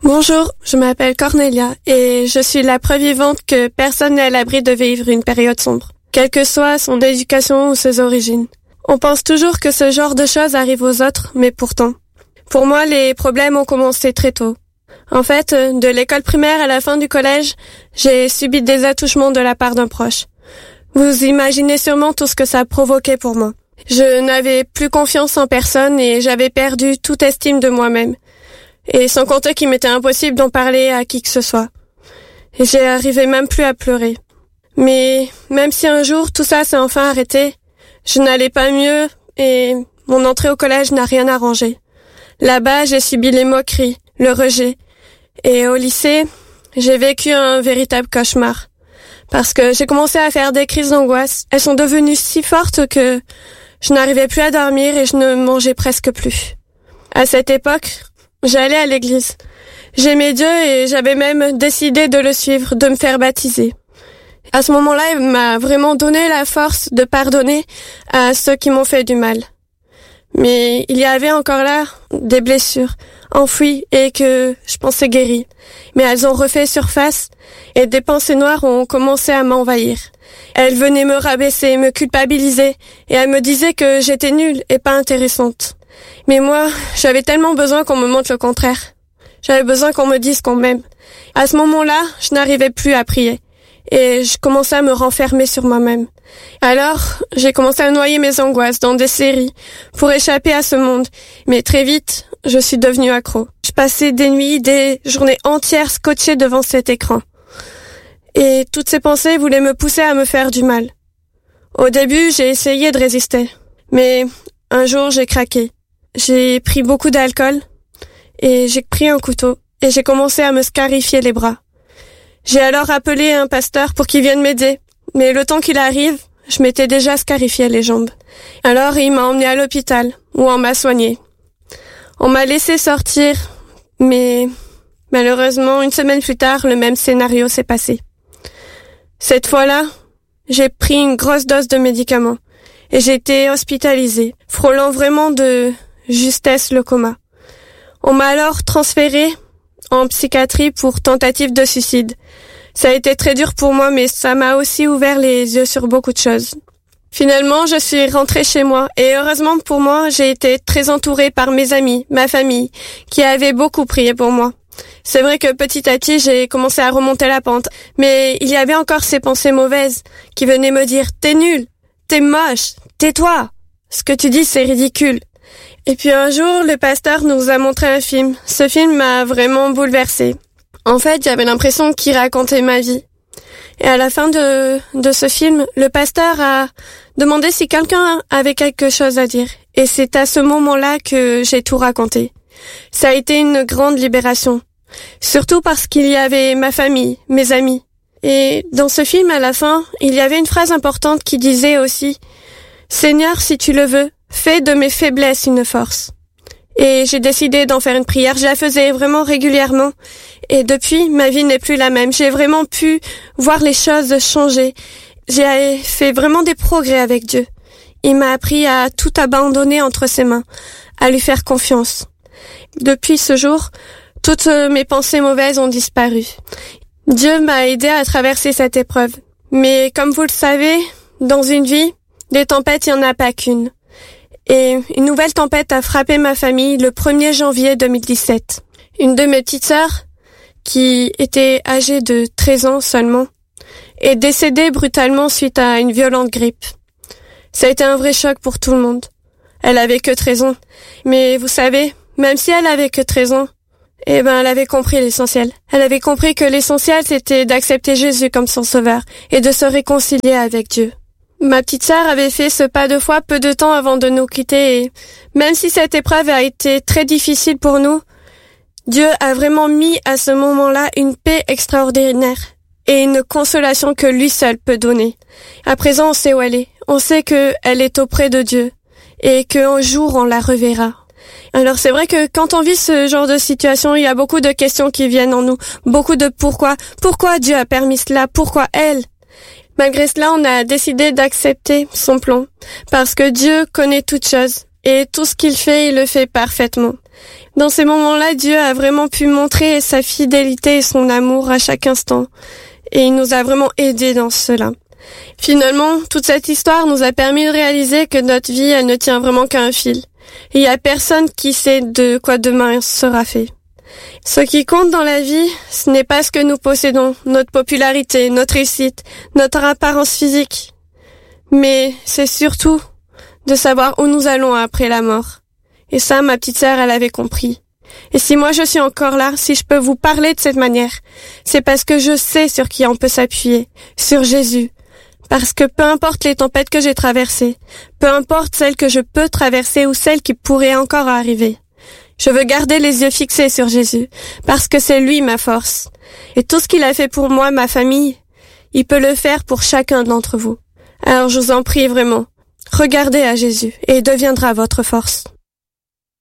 Bonjour, je m'appelle Cornelia et je suis la preuve vivante que personne n'est à l'abri de vivre une période sombre, quelle que soit son éducation ou ses origines. On pense toujours que ce genre de choses arrive aux autres, mais pourtant. Pour moi, les problèmes ont commencé très tôt. En fait, de l'école primaire à la fin du collège, j'ai subi des attouchements de la part d'un proche. Vous imaginez sûrement tout ce que ça a provoqué pour moi. Je n'avais plus confiance en personne et j'avais perdu toute estime de moi-même. Et sans compter qu'il m'était impossible d'en parler à qui que ce soit. Et j'arrivais même plus à pleurer. Mais même si un jour tout ça s'est enfin arrêté, je n'allais pas mieux et mon entrée au collège n'a rien arrangé. Là-bas, j'ai subi les moqueries, le rejet. Et au lycée, j'ai vécu un véritable cauchemar. Parce que j'ai commencé à faire des crises d'angoisse. Elles sont devenues si fortes que je n'arrivais plus à dormir et je ne mangeais presque plus. À cette époque, j'allais à l'église. J'aimais Dieu et j'avais même décidé de le suivre, de me faire baptiser. À ce moment-là, il m'a vraiment donné la force de pardonner à ceux qui m'ont fait du mal. Mais il y avait encore là des blessures enfouies et que je pensais guéries. Mais elles ont refait surface et des pensées noires ont commencé à m'envahir. Elles venaient me rabaisser, me culpabiliser et elles me disaient que j'étais nulle et pas intéressante. Mais moi, j'avais tellement besoin qu'on me montre le contraire. J'avais besoin qu'on me dise qu'on m'aime. À ce moment-là, je n'arrivais plus à prier. Et je commençais à me renfermer sur moi-même. Alors, j'ai commencé à noyer mes angoisses dans des séries pour échapper à ce monde. Mais très vite, je suis devenue accro. Je passais des nuits, des journées entières scotchées devant cet écran. Et toutes ces pensées voulaient me pousser à me faire du mal. Au début, j'ai essayé de résister. Mais un jour, j'ai craqué. J'ai pris beaucoup d'alcool et j'ai pris un couteau et j'ai commencé à me scarifier les bras. J'ai alors appelé un pasteur pour qu'il vienne m'aider, mais le temps qu'il arrive, je m'étais déjà scarifié les jambes. Alors il m'a emmené à l'hôpital où on m'a soigné. On m'a laissé sortir, mais malheureusement, une semaine plus tard, le même scénario s'est passé. Cette fois-là, j'ai pris une grosse dose de médicaments et j'ai été hospitalisée, frôlant vraiment de justesse le coma. On m'a alors transférée en psychiatrie pour tentative de suicide. Ça a été très dur pour moi, mais ça m'a aussi ouvert les yeux sur beaucoup de choses. Finalement, je suis rentrée chez moi et heureusement pour moi, j'ai été très entourée par mes amis, ma famille, qui avaient beaucoup prié pour moi. C'est vrai que petit à petit, j'ai commencé à remonter la pente, mais il y avait encore ces pensées mauvaises qui venaient me dire « T'es nul, t'es moche, tais-toi, ce que tu dis c'est ridicule ». Et puis un jour, le pasteur nous a montré un film. Ce film m'a vraiment bouleversée. En fait, j'avais l'impression qu'il racontait ma vie. Et à la fin de ce film, le pasteur a demandé si quelqu'un avait quelque chose à dire. Et c'est à ce moment-là que j'ai tout raconté. Ça a été une grande libération. Surtout parce qu'il y avait ma famille, mes amis. Et dans ce film, à la fin, il y avait une phrase importante qui disait aussi « Seigneur, si tu le veux, fais de mes faiblesses une force ». Et j'ai décidé d'en faire une prière. Je la faisais vraiment régulièrement. Et depuis, ma vie n'est plus la même. J'ai vraiment pu voir les choses changer. J'ai fait vraiment des progrès avec Dieu. Il m'a appris à tout abandonner entre ses mains, à lui faire confiance. Depuis ce jour, toutes mes pensées mauvaises ont disparu. Dieu m'a aidé à traverser cette épreuve. Mais comme vous le savez, dans une vie, des tempêtes, il n'y en a pas qu'une. Et une nouvelle tempête a frappé ma famille le 1er janvier 2017. Une de mes petites sœurs, qui était âgée de 13 ans seulement, est décédée brutalement suite à une violente grippe. Ça a été un vrai choc pour tout le monde. Elle avait que 13 ans. Mais vous savez, même si elle avait que 13 ans, elle avait compris l'essentiel. Elle avait compris que l'essentiel, c'était d'accepter Jésus comme son sauveur et de se réconcilier avec Dieu. Ma petite sœur avait fait ce pas de foi peu de temps avant de nous quitter et même si cette épreuve a été très difficile pour nous, Dieu a vraiment mis à ce moment-là une paix extraordinaire et une consolation que lui seul peut donner. À présent, on sait où elle est. On sait qu'elle est auprès de Dieu et qu'un jour on la reverra. Alors c'est vrai que quand on vit ce genre de situation, il y a beaucoup de questions qui viennent en nous. Beaucoup de pourquoi. Pourquoi Dieu a permis cela? Pourquoi elle? Malgré cela, on a décidé d'accepter son plan, parce que Dieu connaît toutes choses, et tout ce qu'il fait, il le fait parfaitement. Dans ces moments-là, Dieu a vraiment pu montrer sa fidélité et son amour à chaque instant. Et il nous a vraiment aidés dans cela. Finalement, toute cette histoire nous a permis de réaliser que notre vie, elle ne tient vraiment qu'à un fil. Et il n'y a personne qui sait de quoi demain sera fait. Ce qui compte dans la vie, ce n'est pas ce que nous possédons, notre popularité, notre réussite, notre apparence physique. Mais c'est surtout de savoir où nous allons après la mort. Et ça, ma petite sœur, elle avait compris. Et si moi je suis encore là, si je peux vous parler de cette manière, c'est parce que je sais sur qui on peut s'appuyer, sur Jésus. Parce que peu importe les tempêtes que j'ai traversées, peu importe celles que je peux traverser ou celles qui pourraient encore arriver, je veux garder les yeux fixés sur Jésus, parce que c'est lui ma force. Et tout ce qu'il a fait pour moi, ma famille, il peut le faire pour chacun d'entre vous. Alors je vous en prie vraiment, regardez à Jésus et il deviendra votre force.